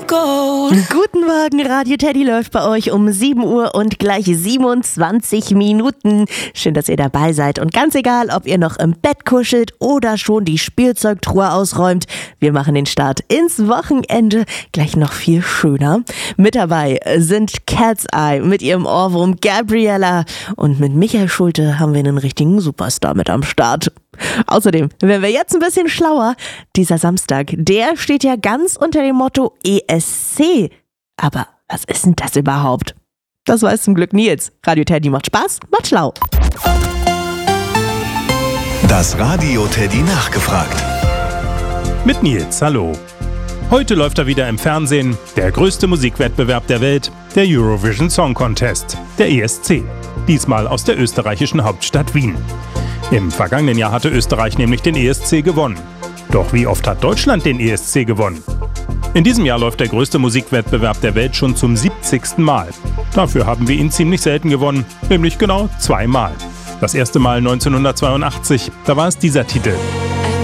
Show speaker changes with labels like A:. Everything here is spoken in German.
A: Guten Morgen, Radio Teddy läuft bei euch um 7 Uhr und gleich 27 Minuten. Schön, dass ihr dabei seid und ganz egal, ob ihr noch im Bett kuschelt oder schon die Spielzeugtruhe ausräumt, wir machen den Start ins Wochenende gleich noch viel schöner. Mit dabei sind Cat's Eye mit ihrem Ohrwurm Gabriella und mit Michael Schulte haben wir einen richtigen Superstar mit am Start. Außerdem werden wir jetzt ein bisschen schlauer. Dieser Samstag, der steht ja ganz unter dem Motto ESC. Aber was ist denn das überhaupt? Das weiß zum Glück Nils. Radio Teddy macht Spaß, macht schlau.
B: Das Radio Teddy nachgefragt.
C: Mit Nils, hallo. Heute läuft er wieder im Fernsehen, der größte Musikwettbewerb der Welt, der Eurovision Song Contest, der ESC. Diesmal aus der österreichischen Hauptstadt Wien. Im vergangenen Jahr hatte Österreich nämlich den ESC gewonnen. Doch wie oft hat Deutschland den ESC gewonnen? In diesem Jahr läuft der größte Musikwettbewerb der Welt schon zum 70. Mal. Dafür haben wir ihn ziemlich selten gewonnen, nämlich genau 2 Mal. Das erste Mal 1982, da war es dieser Titel.